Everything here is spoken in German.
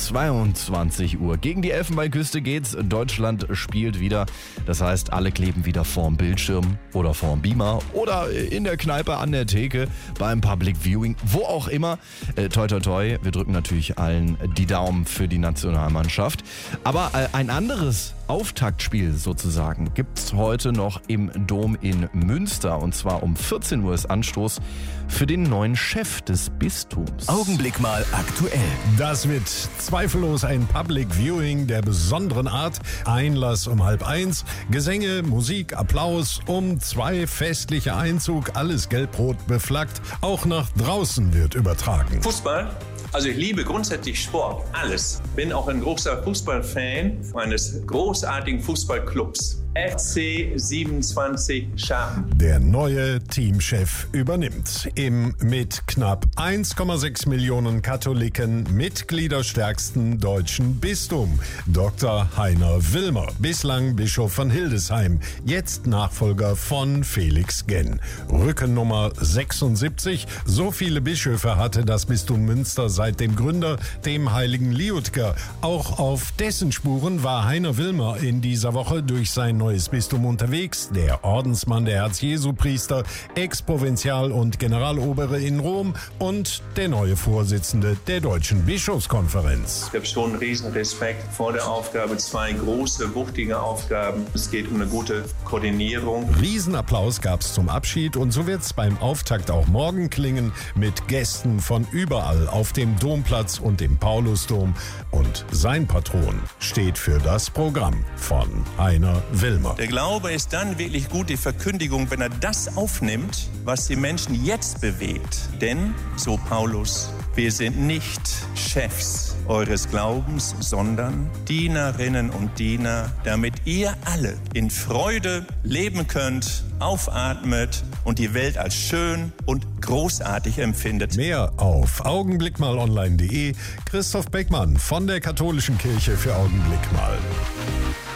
22 Uhr. Gegen die Elfenbeinküste geht's. Deutschland spielt wieder. Das heißt, alle kleben wieder vorm Bildschirm oder vorm Beamer oder in der Kneipe an der Theke beim Public Viewing, wo auch immer. Toi, toi, toi. Wir drücken natürlich allen die Daumen für die Nationalmannschaft. Aber ein anderes Auftaktspiel sozusagen gibt's heute noch im Dom in Münster. Und zwar um 14 Uhr ist Anstoß für den neuen Chef des Bistums. Augenblick mal aktuell. Das wird zweifellos ein Public Viewing der besonderen Art. Einlass um 12:30, Gesänge, Musik, Applaus, um 2 festlicher Einzug, alles gelb-rot beflaggt. Auch nach draußen wird übertragen. Fußball? Also ich liebe grundsätzlich Sport, alles. Bin auch ein großer Fußballfan eines großartigen Fußballclubs. FC 27 Schapen. Der neue Teamchef übernimmt im mit knapp 1,6 Millionen Katholiken mitgliederstärksten deutschen Bistum. Dr. Heiner Wilmer, bislang Bischof von Hildesheim, jetzt Nachfolger von Felix Genn. Rückennummer 76. So viele Bischöfe hatte das Bistum Münster seit dem Gründer, dem heiligen Liudger. Auch auf dessen Spuren war Heiner Wilmer in dieser Woche durch sein neues Bistum unterwegs. Der Ordensmann der Herz-Jesu-Priester, Ex-Provinzial- und Generalobere in Rom und der neue Vorsitzende der Deutschen Bischofskonferenz. Ich habe schon riesen Respekt vor der Aufgabe. 2 große, wuchtige Aufgaben. Es geht um eine gute Koordinierung. Riesenapplaus gab es zum Abschied und so wird es beim Auftakt auch morgen klingen mit Gästen von überall auf dem Domplatz und dem Paulusdom. Und sein Patron steht für das Programm von Heiner Wilmer. Der Glaube ist dann wirklich gut, die Verkündigung, wenn er das aufnimmt, was die Menschen jetzt bewegt. Denn, so Paulus, wir sind nicht Chefs eures Glaubens, sondern Dienerinnen und Diener, damit ihr alle in Freude leben könnt, aufatmet und die Welt als schön und großartig empfindet. Mehr auf augenblickmalonline.de. Christoph Beckmann von der Katholischen Kirche für Augenblick mal.